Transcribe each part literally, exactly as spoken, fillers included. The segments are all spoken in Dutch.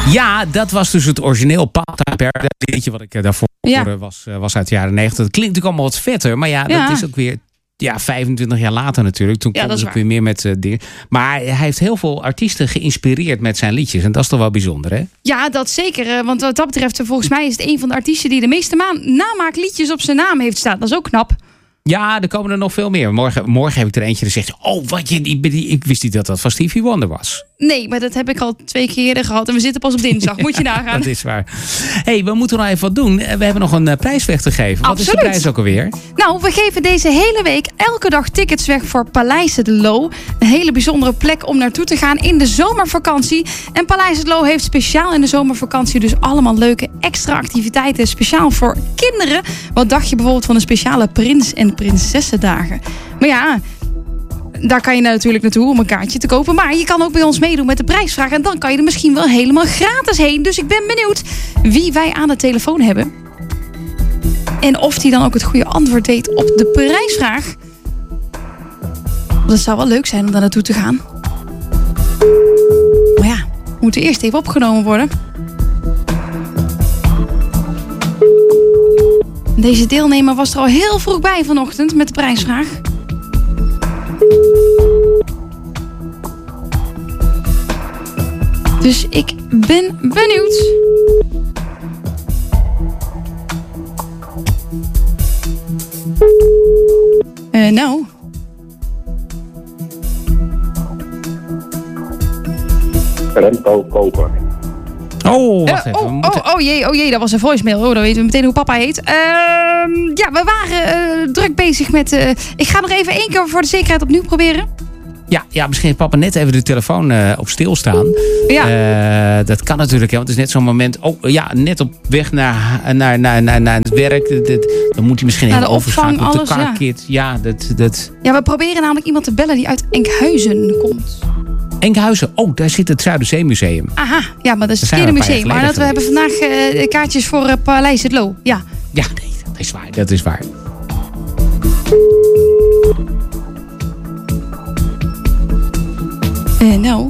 Ja, dat was dus het origineel Pata Per. Dat liedje wat ik daarvoor ja. was, was uit de jaren negentig. Dat klinkt natuurlijk allemaal wat vetter. Maar ja, ja. dat is ook weer ja, vijfentwintig jaar later natuurlijk. Toen ja, kwam ze ook weer meer met uh, dingen. Maar hij heeft heel veel artiesten geïnspireerd met zijn liedjes. En dat is toch wel bijzonder, hè? Ja, dat zeker. Want wat dat betreft, volgens mij is het een van de artiesten die de meeste namaakliedjes op zijn naam heeft staan. Dat is ook knap. Ja, er komen er nog veel meer. Morgen, morgen heb ik er eentje die zegt... Oh, wat je, ik, ik wist niet dat dat van Stevie Wonder was. Nee, maar dat heb ik al twee keer eerder gehad. En we zitten pas op dinsdag. Moet je nagaan. Dat is waar. Hey, we moeten nog even wat doen. We hebben nog een uh, prijs weg te geven. Wat Absoluut. is de prijs ook alweer? Nou, we geven deze hele week elke dag tickets weg voor Paleis het Loo. Een hele bijzondere plek om naartoe te gaan in de zomervakantie. En Paleis het Loo heeft speciaal in de zomervakantie dus allemaal leuke extra activiteiten. Speciaal voor kinderen. Wat dacht je bijvoorbeeld van een speciale prins- en prinsessendagen? Maar ja... Daar kan je natuurlijk naartoe om een kaartje te kopen. Maar je kan ook bij ons meedoen met de prijsvraag. En dan kan je er misschien wel helemaal gratis heen. Dus ik ben benieuwd wie wij aan de telefoon hebben. En of die dan ook het goede antwoord weet op de prijsvraag. Dat zou wel leuk zijn om daar naartoe te gaan. Maar ja, moet eerst even opgenomen worden. Deze deelnemer was er al heel vroeg bij vanochtend met de prijsvraag. Dus ik ben benieuwd. Uh, nou. Remco Koper. Oh, wacht even. Uh, oh, moeten... oh, oh jee, oh jee, dat was een voicemail. Oh, dan weten we meteen hoe papa heet. Uh, ja, we waren uh, druk bezig met... Uh, ik ga nog even één keer voor de zekerheid opnieuw proberen. Ja, ja, misschien heeft papa net even de telefoon uh, op stilstaan. Ja. Uh, dat kan natuurlijk, hè, want het is net zo'n moment... Oh, ja, net op weg naar, naar, naar, naar, naar het werk. Dat, dat, dan moet hij misschien even overschakelen op de carkit. Ja. ja, dat, dat... ja, we proberen namelijk iemand te bellen die uit Enkhuizen komt. Enkhuizen, oh, daar zit het Zuiderzeemuseum. Aha, ja, maar dat is het verkeerde museum. Maar dat we hebben vandaag uh, kaartjes voor uh, Paleis het Loo. Ja. Ja, nee, dat is waar, dat is waar. Uh, nou.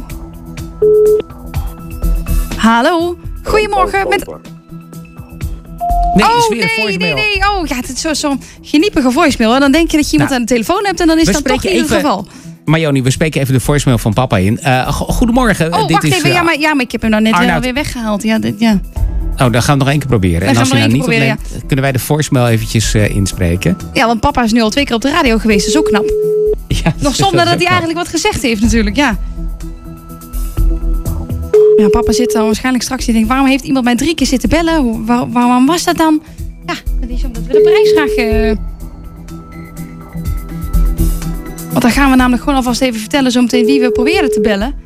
Hallo. Goedemorgen. Met... Nee, oh, is weer nee, een voicemail. nee, nee. Oh, ja, het is zo'n zo geniepige voicemail. En dan denk je dat je iemand nou, aan de telefoon hebt en dan is dat toch niet even... het geval. Marjoni, we spreken even de voicemail van papa in. Uh, goedemorgen. Oh, dit wacht is, even. Uh, ja, maar, ja, maar ik heb hem nou net uh, weer weggehaald. Ja, dit, ja. Oh, dan gaan we het nog één keer proberen. We en als je nou niet proberen, opneemt, ja. kunnen wij de voicemail eventjes uh, inspreken. Ja, want papa is nu al twee keer op de radio geweest. Dat is ook knap. Ja, nog zonder dat, dat hij eigenlijk wat gezegd heeft natuurlijk, ja. Ja, papa zit dan waarschijnlijk straks en denkt... waarom heeft iemand mij drie keer zitten bellen? Waar, waarom was dat dan? Ja, dat is omdat we de prijsvraag... Uh... Want dan gaan we namelijk gewoon alvast even vertellen... zometeen wie we proberen te bellen.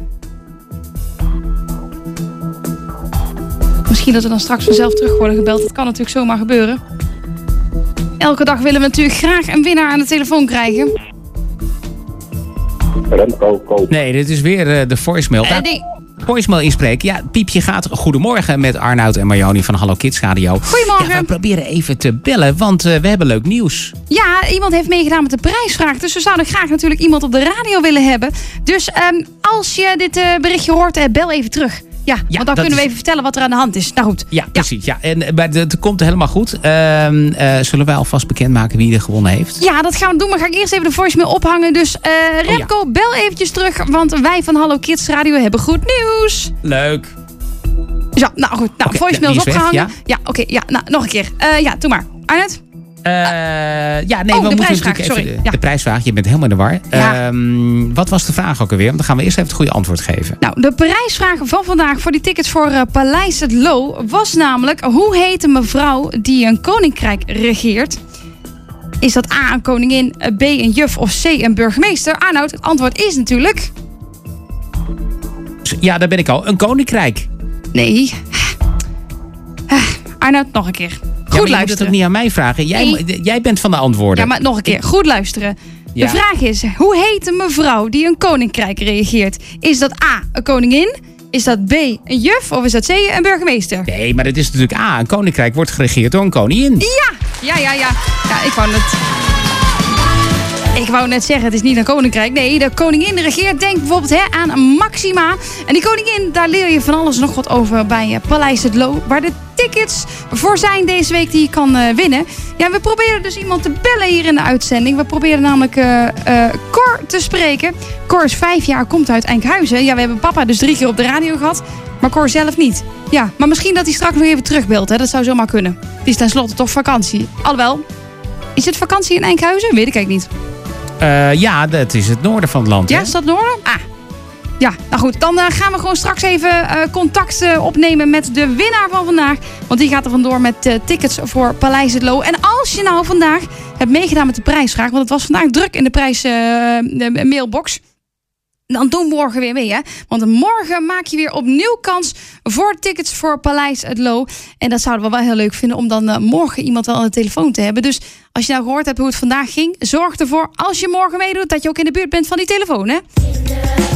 Misschien dat we dan straks vanzelf terug worden gebeld. Dat kan natuurlijk zomaar gebeuren. Elke dag willen we natuurlijk graag een winnaar aan de telefoon krijgen. Remco Koper. Nee, dit is weer uh, de voicemail. Uh, nee. Voicemail inspreken. Ja, Piepje gaat. Goedemorgen met Arnoud en Marjoni van Hallo Kids Radio. Goedemorgen. Ja, we proberen even te bellen, want uh, we hebben leuk nieuws. Ja, iemand heeft meegedaan met de prijsvraag. Dus we zouden graag natuurlijk iemand op de radio willen hebben. Dus um, als je dit uh, berichtje hoort, uh, bel even terug. Ja, ja, want dan kunnen we is... even vertellen wat er aan de hand is. Nou goed. Ja, precies. Ja. Ja. En uh, het komt helemaal goed. Uh, uh, zullen wij alvast bekendmaken wie er gewonnen heeft? Ja, dat gaan we doen. Maar ga ik eerst even de voicemail ophangen. Dus uh, Remco, oh, ja. bel eventjes terug. Want wij van Hallo Kids Radio hebben goed nieuws. Leuk. Zo, nou goed. Nou, okay, voicemail is opgehangen. Weg, ja, ja oké. Okay, ja, nou, nog een keer. Uh, ja, doe maar. Arnoud? Uh, ja, nee, oh, we de moeten prijsvraag, natuurlijk sorry. even de, ja. de prijsvraag. Je bent helemaal in de war. Ja. Um, wat was de vraag ook alweer? Want dan gaan we eerst even het goede antwoord geven. Nou, de prijsvraag van vandaag voor die tickets voor uh, Paleis het Loo was namelijk... hoe heet een mevrouw die een koninkrijk regeert? Is dat A, een koningin, B, een juf of C, een burgemeester? Arnoud, het antwoord is natuurlijk... Ja, daar ben ik al. Een koninkrijk. Nee. Arnoud, nog een keer. Goed ja, luisteren. Je moet het ook niet aan mij vragen. Jij, nee. jij bent van de antwoorden. Ja, maar nog een keer. Goed luisteren. Ja. De vraag is, hoe heet een mevrouw die een koninkrijk regeert? Is dat A, een koningin? Is dat B, een juf? Of is dat C, een burgemeester? Nee, maar dat is natuurlijk A. Een koninkrijk wordt geregeerd door een koningin. Ja, ja, ja, ja. Ja, ik wou het... Ik wou net zeggen, het is niet een koninkrijk. Nee, de koningin regeert. Denk bijvoorbeeld hè, aan Maxima. En die koningin, daar leer je van alles nog wat over bij uh, Paleis het Loo. Waar de tickets voor zijn deze week die je kan uh, winnen. Ja, we proberen dus iemand te bellen hier in de uitzending. We proberen namelijk uh, uh, Cor te spreken. Cor is vijf jaar, komt uit Enkhuizen. Ja, we hebben papa dus drie keer op de radio gehad. Maar Cor zelf niet. Ja, maar misschien dat hij straks nog even terugbelt. Hè? Dat zou zomaar kunnen. Het is tenslotte toch vakantie. Alhoewel, is het vakantie in Enkhuizen? Weet ik eigenlijk niet. Uh, ja, dat is het noorden van het land. Ja, hè? is dat noorden? Ah. Ja, nou goed, dan uh, gaan we gewoon straks even uh, contact uh, opnemen met de winnaar van vandaag. Want die gaat er vandoor met uh, tickets voor Paleis het Loo. En als je nou vandaag hebt meegedaan met de prijsvraag, want het was vandaag druk in de prijs uh, de mailbox. Dan doen we morgen weer mee, hè? Want morgen maak je weer opnieuw kans voor tickets voor Paleis het Loo. En dat zouden we wel heel leuk vinden om dan uh, morgen iemand wel aan de telefoon te hebben. Dus als je nou gehoord hebt hoe het vandaag ging, zorg ervoor als je morgen meedoet dat je ook in de buurt bent van die telefoon, hè?